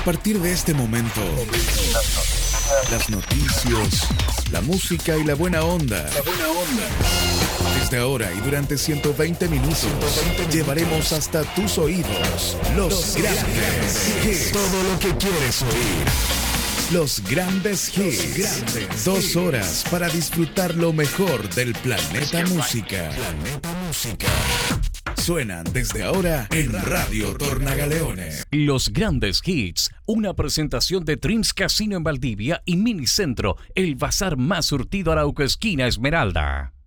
partir de este momento, las noticias, la música y la buena onda. Desde ahora y durante 120 minutos, llevaremos hasta tus oídos los grandes hits. Todo lo que quieres oír. Los grandes hits. 2 horas para disfrutar lo mejor del planeta música. Suenan desde ahora en Radio Tornagaleone. Los grandes hits, una presentación de Trims Casino en Valdivia y Minicentro, el bazar más surtido Arauco esquina Esmeralda.